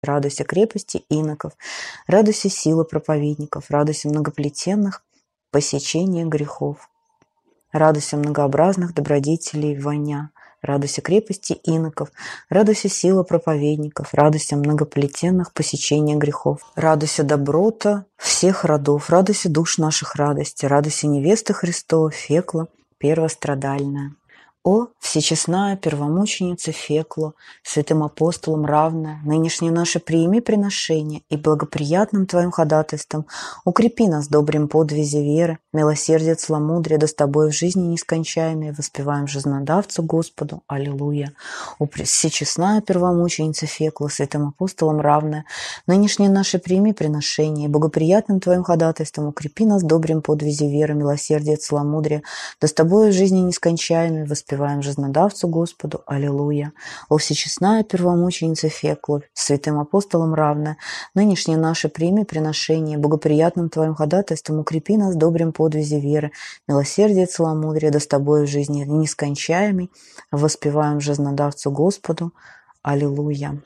Радуйся крепости иноков, радуйся сила проповедников, радуйся многоплетенных посечения грехов. Радуйся многообразных добродетелей воня, радуйся крепости иноков, радуйся сила проповедников, радуйся многоплетенных посечения грехов. Радуйся доброта всех родов, радуйся душ наших радости, радуйся невеста Христова, Фекла первострадальная. О, всечестная первомученица Фекло, святым апостолам равная, нынешнее наше прими приношение и благоприятным Твоим ходатайством укрепи нас добрым подвизе веры, милосердие, целомудрие, да с Тобой в жизни нескончаемой воспеваем жизнодавцу Господу. Аллилуйя. О, всечестная первомученица Фекло, святым апостолам равная, нынешнее наше прими приношение и благоприятным Твоим ходатайством укрепи нас добрым подвизе веры, милосердие, целомудрие, да с Тобой в жизни нескончаемой воспеваем жизнодавцу Господу. Аллилуйя. О всечестная первомученица Фекло, святым апостолам равная, нынешнее наше прими приношение, благоприятным Твоим ходатайством укрепи нас добрым подвизе веры, милосердие, целомудрие, да с Тобой в жизни нескончаемой воспеваем жизнодавцу Господу. Аллилуйя.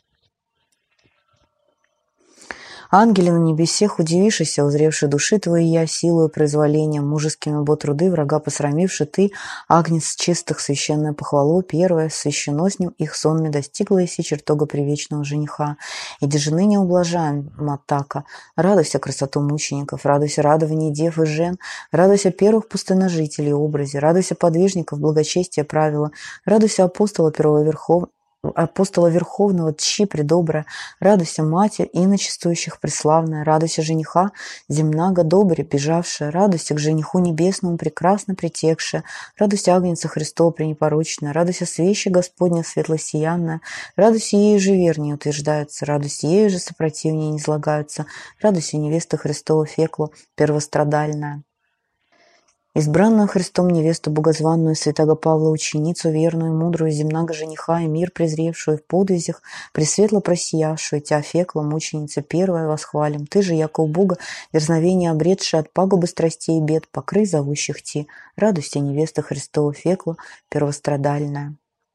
Ангели на небесех, удивившийся, узревши души Твои я, силою произволением, мужескими бо труды, врага посрамивши Ты, агнец чистых, священная похвалу, первое, священо с ним, их сонме достигла еси чертога привечного жениха. Иди же ныне ублажаем, Матака, радуйся красоту мучеников, радуйся радований дев и жен, радуйся первых пустынножителей образе, радуйся подвижников благочестия правила, радуйся апостола Апостола Верховного, тщи предобрая, радуйся Матерь иночествующих преславная, радуйся жениха земнаго добре бежавшая, радуйся к жениху небесному прекрасно притекшая, радуйся Агнеца Христова пренепорочная, радуйся свечи Господня светлосиянная, радуйся ею же вернее утверждаются, радуйся ею же сопротивнее не излагаются, радуйся невеста Христова Фекло первострадальная. Избранную Христом невесту богозванную, святого Павла ученицу, верную, мудрую, земного жениха и мир презревшую в подвизях, пресветло просиявшую, Тя, Фекла, мученица первая, восхвалим. Ты же, яко у Бога, дерзновение обретшая от пагубы страстей и бед, покрый зовущих Ти. Радуйся, невеста Христова Фекла, первострадальная.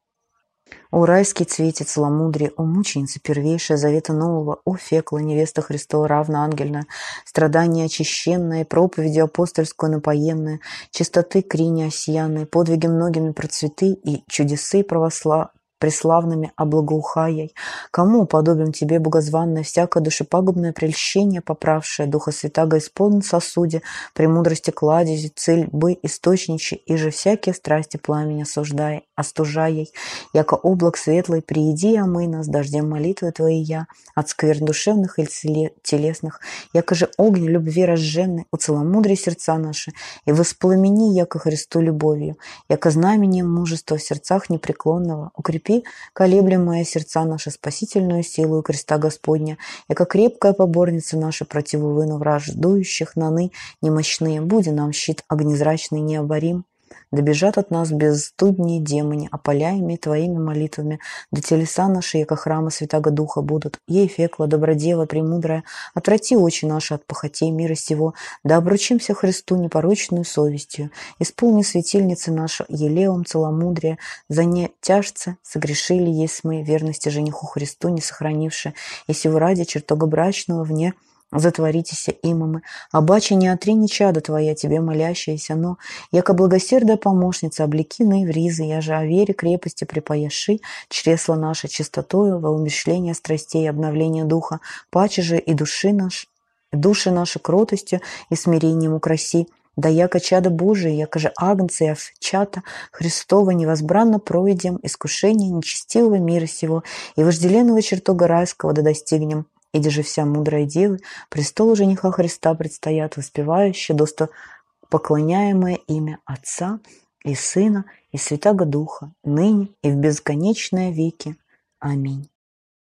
О райский цвете целомудрие, о мученица первейшая завета нового, о Фекла, невеста Христова равноангельная, страдания очищенные, проповедью апостольскую напоенная, чистоты крини осиянные, подвиги многими процветы и чудесы преславными облагоухаяй. Кому подобим Тебе, богозванное, всякое душепагубное прельщение, поправшее Духа Святаго исполнен сосуде, премудрости кладези, цель бы источничи, и же всякие страсти пламени остужай, яко облак светлый, прииди омый нас дождем молитвы Твоей я, от скверн душевных или телесных, яко же огонь любви разженный, уцеломудри сердца наши, и воспламени, яко Христу любовью, яко знамением мужества в сердцах непреклонного, укрепи колеблемые сердца наши спасительную силу креста Господня, яко крепкая поборница наша противовыну враждующих наны немощные, буди нам щит огнезрачный необорим. Да бежат от нас безстудние демони, опаляемые Твоими молитвами, да телеса наши, яко храма Святаго Духа будут. Ей, Фекла, добродева, премудрая, отврати очи наши от похотей мира сего, да обручимся Христу непорочную совестью. Исполни светильницы наши елеум целомудрия, за не тяжце согрешили есть мы, верности жениху Христу не сохранивши, и сего ради чертога брачного вне затворитеся имамы, обаче не отрини чада Твоя, Тебе молящаяся, но, яко благосердая помощница, облеки ны в ризы, я же о вере крепости припояши, чресла наша чистотою, во умерщвление страстей, обновление духа, паче же и души наши кротостью и смирением украси, да яко чадо Божие, яко же агнцы и овчата Христова невозбранно пройдем искушение нечестивого мира сего и вожделенного чертога райского да достигнем. Иди же вся мудрая девы, престолу жениха Христа предстоят, воспевающие досто поклоняемое имя Отца и Сына и Святаго Духа, ныне и в бесконечные веки. Аминь.